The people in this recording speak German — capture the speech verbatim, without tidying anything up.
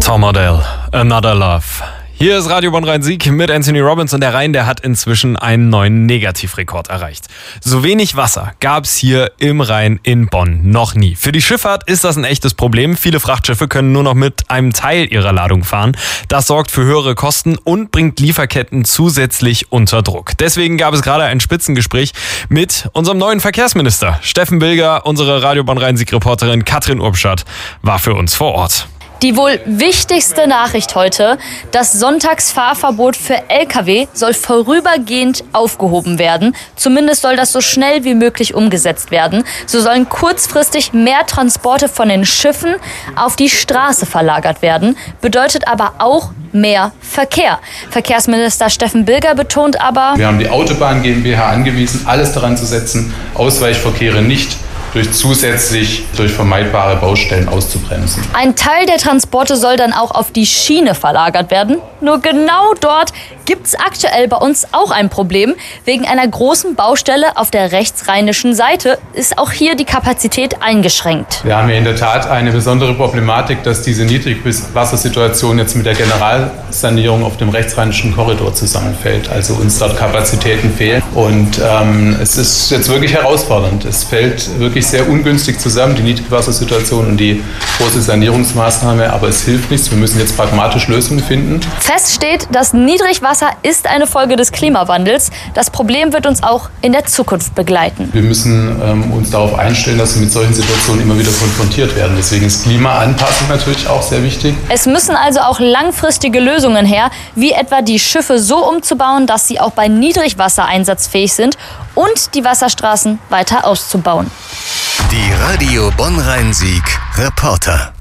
Tom Odell, Another Love. Hier ist Radio Bonn-Rhein-Sieg mit Anthony Robbins und der Rhein, der hat inzwischen einen neuen Negativrekord erreicht. So wenig Wasser gab's hier im Rhein in Bonn noch nie. Für die Schifffahrt ist das ein echtes Problem. Viele Frachtschiffe können nur noch mit einem Teil ihrer Ladung fahren. Das sorgt für höhere Kosten und bringt Lieferketten zusätzlich unter Druck. Deswegen gab es gerade ein Spitzengespräch mit unserem neuen Verkehrsminister. Steffen Bilger, unsere Radio Bonn-Rhein-Sieg-Reporterin Katrin Urbschat war für uns vor Ort. Die wohl wichtigste Nachricht heute: Das Sonntagsfahrverbot für L K W soll vorübergehend aufgehoben werden. Zumindest soll das so schnell wie möglich umgesetzt werden. So sollen kurzfristig mehr Transporte von den Schiffen auf die Straße verlagert werden. Bedeutet aber auch mehr Verkehr. Verkehrsminister Steffen Bilger betont aber: Wir haben die Autobahn GmbH angewiesen, alles daran zu setzen, Ausweichverkehre nicht durch zusätzlich durch vermeidbare Baustellen auszubremsen. Ein Teil der Transporte soll dann auch auf die Schiene verlagert werden. Nur genau dort gibt es aktuell bei uns auch ein Problem. Wegen einer großen Baustelle auf der rechtsrheinischen Seite ist auch hier die Kapazität eingeschränkt. Wir haben hier in der Tat eine besondere Problematik, dass diese Niedrigwassersituation jetzt mit der Generalsanierung auf dem rechtsrheinischen Korridor zusammenfällt. Also uns dort Kapazitäten fehlen. Und ähm, es ist jetzt wirklich herausfordernd. Es fällt wirklich sehr ungünstig zusammen, die Niedrigwassersituation und die große Sanierungsmaßnahme. Aber es hilft nichts. Wir müssen jetzt pragmatisch Lösungen finden. Fest steht, das Niedrigwasser ist eine Folge des Klimawandels. Das Problem wird uns auch in der Zukunft begleiten. Wir müssen ähm, uns darauf einstellen, dass wir mit solchen Situationen immer wieder konfrontiert werden. Deswegen ist Klimaanpassung natürlich auch sehr wichtig. Es müssen also auch langfristige Lösungen her, wie etwa die Schiffe so umzubauen, dass sie auch bei Niedrigwasser einsatzfähig sind und die Wasserstraßen weiter auszubauen. Die Radio Bonn-Rhein-Sieg Reporter.